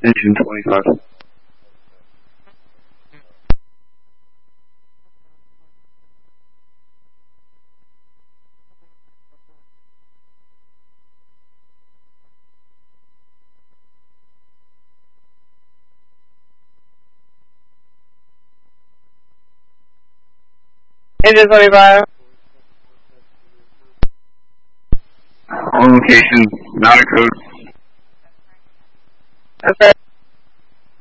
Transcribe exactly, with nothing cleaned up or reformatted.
Engine twenty-five. Engine twenty-five. On location, not a code. That's right.